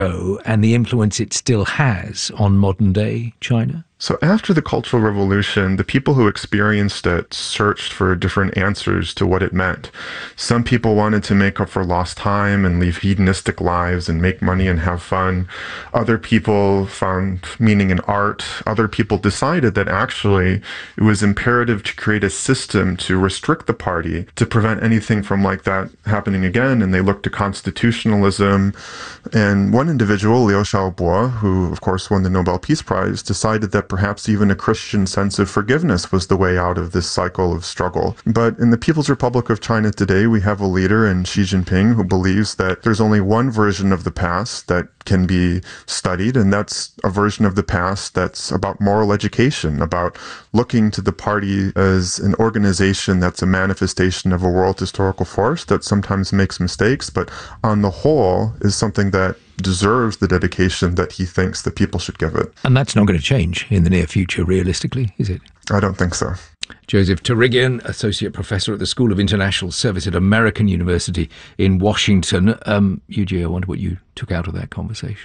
and the influence it still has on modern-day China? So after the Cultural Revolution, the people who experienced it searched for different answers to what it meant. Some people wanted to make up for lost time and live hedonistic lives and make money and have fun. Other people found meaning in art. Other people decided that actually it was imperative to create a system to restrict the party, to prevent anything from like that happening again, and they looked to constitutionalism. And one individual, Liu Xiaobo, who of course won the Nobel Peace Prize, decided that perhaps even a Christian sense of forgiveness was the way out of this cycle of struggle. But in the People's Republic of China today, we have a leader in Xi Jinping who believes that there's only one version of the past that can be studied, and that's a version of the past that's about moral education, about looking to the party as an organization that's a manifestation of a world historical force that sometimes makes mistakes, but on the whole is something that deserves the dedication that he thinks that people should give it. And that's not going to change in the near future, realistically, is it? I don't think so. Joseph Torigian, Associate Professor at the School of International Service at American University in Washington. Yuji, I wonder what you took out of that conversation.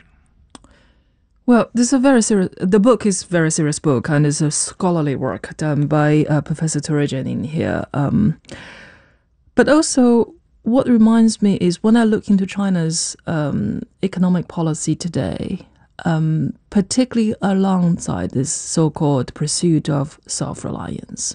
Well, this is a very serious. The book is a very serious book, and it's a scholarly work done by Professor Torigian in here. But also, what reminds me is when I look into China's economic policy today, particularly alongside this so-called pursuit of self-reliance.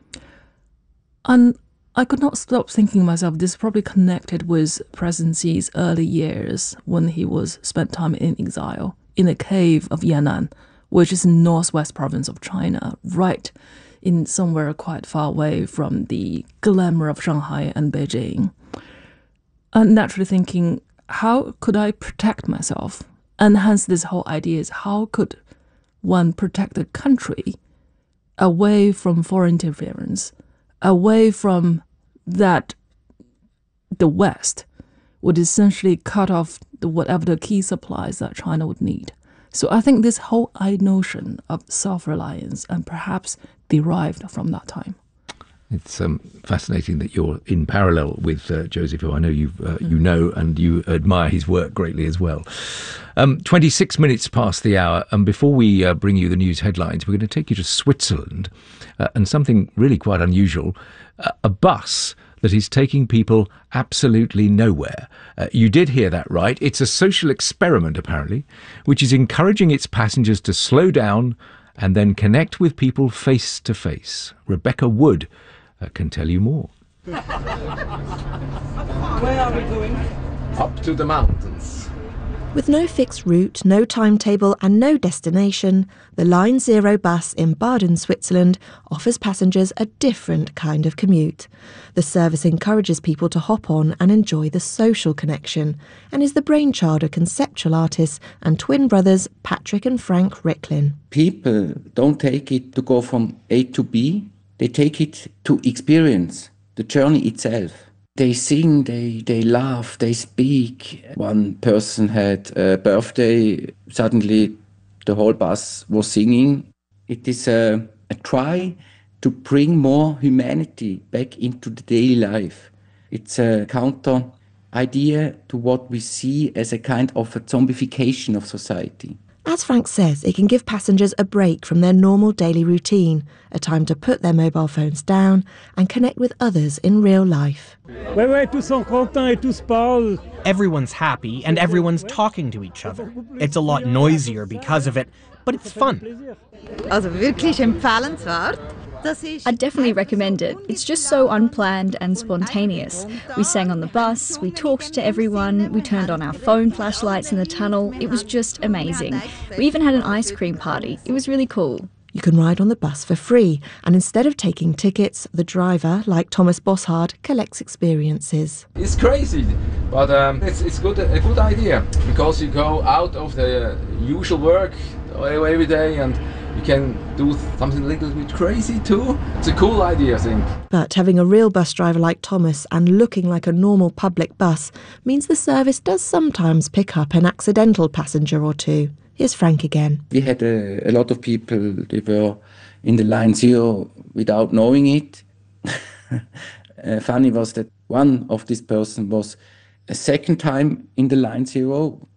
And I could not stop thinking to myself, this is probably connected with President Xi's early years when he spent time in exile in a cave of Yan'an, which is in northwest province of China, right in somewhere quite far away from the glamour of Shanghai and Beijing. And naturally thinking, how could I protect myself? And hence this whole idea is, how could one protect the country away from foreign interference, away from that the West would essentially cut off whatever the key supplies that China would need. So I think this whole notion of self-reliance and perhaps derived from that time. It's fascinating that you're in parallel with Joseph, who I know you know and you admire his work greatly as well. 26 minutes past the hour, and before we bring you the news headlines, we're going to take you to Switzerland and something really quite unusual, a bus that is taking people absolutely nowhere. You did hear that right. It's a social experiment, apparently, which is encouraging its passengers to slow down and then connect with people face to face. Rebecca Wood can tell you more. Where are we going? Up to the mountains. With no fixed route, no timetable and no destination, the Line Zero bus in Baden, Switzerland offers passengers a different kind of commute. The service encourages people to hop on and enjoy the social connection, and is the brainchild of conceptual artists and twin brothers Patrick and Frank Ricklin. People don't take it to go from A to B, they take it to experience the journey itself. They sing, they laugh, they speak. One person had a birthday, suddenly the whole bus was singing. It is a try to bring more humanity back into the daily life. It's a counter idea to what we see as a kind of a zombification of society. As Frank says, it can give passengers a break from their normal daily routine, a time to put their mobile phones down and connect with others in real life. Everyone's happy and everyone's talking to each other. It's a lot noisier because of it, but it's fun. Also wirklich empfehlenswert. I'd definitely recommend it. It's just so unplanned and spontaneous. We sang on the bus, we talked to everyone, we turned on our phone flashlights in the tunnel. It was just amazing. We even had an ice cream party. It was really cool. You can ride on the bus for free, and instead of taking tickets, the driver, like Thomas Bossard, collects experiences. It's crazy, but it's a good idea, because you go out of the usual work every day and you can do something a little bit crazy too. It's a cool idea, I think. But having a real bus driver like Thomas and looking like a normal public bus means the service does sometimes pick up an accidental passenger or two. Here's Frank again. We had a lot of people, they were in the Line Zero without knowing it. Funny was that one of this person was a second time in the Line Zero.